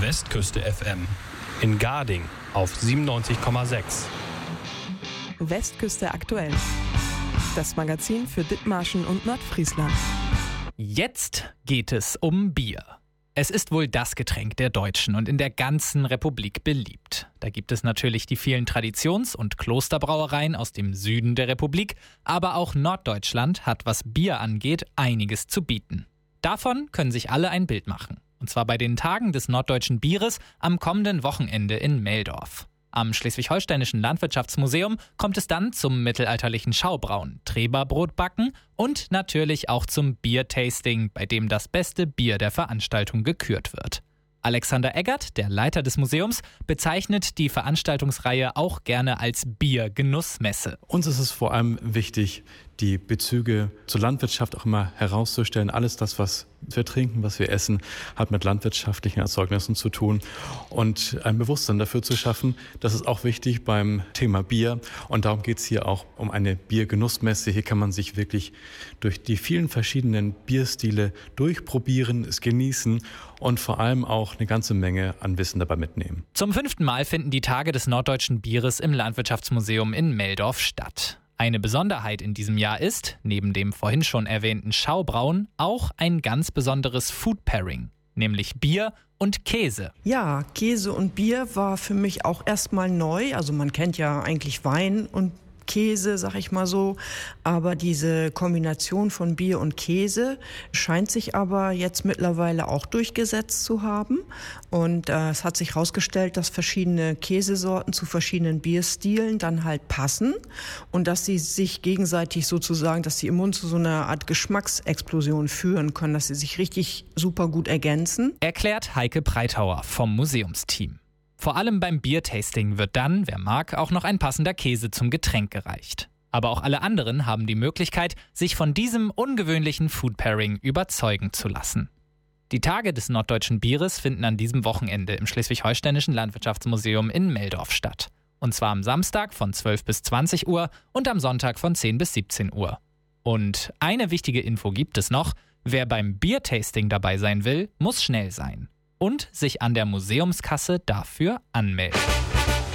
Westküste FM. In Garding auf 97,6. Westküste aktuell. Das Magazin für Dithmarschen und Nordfriesland. Jetzt geht es um Bier. Es ist wohl das Getränk der Deutschen und in der ganzen Republik beliebt. Da gibt es natürlich die vielen Traditions- und Klosterbrauereien aus dem Süden der Republik, aber auch Norddeutschland hat, was Bier angeht, einiges zu bieten. Davon können sich alle ein Bild machen. Und zwar bei den Tagen des norddeutschen Bieres am kommenden Wochenende in Meldorf. Am Schleswig-Holsteinischen Landwirtschaftsmuseum kommt es dann zum mittelalterlichen Schaubrauen, Treberbrotbacken und natürlich auch zum Biertasting, bei dem das beste Bier der Veranstaltung gekürt wird. Alexander Eggert, der Leiter des Museums, bezeichnet die Veranstaltungsreihe auch gerne als Biergenussmesse. Uns ist es vor allem wichtig, die Bezüge zur Landwirtschaft auch immer herauszustellen. Alles das, was wir trinken, was wir essen, hat mit landwirtschaftlichen Erzeugnissen zu tun. Und ein Bewusstsein dafür zu schaffen, das ist auch wichtig beim Thema Bier. Und darum geht es hier auch um eine Biergenussmesse. Hier kann man sich wirklich durch die vielen verschiedenen Bierstile durchprobieren, es genießen und vor allem auch eine ganze Menge an Wissen dabei mitnehmen. Zum 5. Mal finden die Tage des norddeutschen Bieres im Landwirtschaftsmuseum in Meldorf statt. Eine Besonderheit in diesem Jahr ist, neben dem vorhin schon erwähnten Schaubrauen, auch ein ganz besonderes Food Pairing, nämlich Bier und Käse. Ja, Käse und Bier war für mich auch erstmal neu. Also man kennt ja eigentlich Wein und Käse, sag ich mal so. Aber diese Kombination von Bier und Käse scheint sich aber jetzt mittlerweile auch durchgesetzt zu haben. Und es hat sich herausgestellt, dass verschiedene Käsesorten zu verschiedenen Bierstilen dann halt passen. Und dass sie sich gegenseitig sozusagen, dass sie im Mund zu so einer Art Geschmacksexplosion führen können, dass sie sich richtig super gut ergänzen. Erklärt Heike Breithauer vom Museumsteam. Vor allem beim Biertasting wird dann, wer mag, auch noch ein passender Käse zum Getränk gereicht. Aber auch alle anderen haben die Möglichkeit, sich von diesem ungewöhnlichen Food Pairing überzeugen zu lassen. Die Tage des norddeutschen Bieres finden an diesem Wochenende im Schleswig-Holsteinischen Landwirtschaftsmuseum in Meldorf statt. Und zwar am Samstag von 12 bis 20 Uhr und am Sonntag von 10 bis 17 Uhr. Und eine wichtige Info gibt es noch: Wer beim Biertasting dabei sein will, muss schnell sein und sich an der Museumskasse dafür anmelden.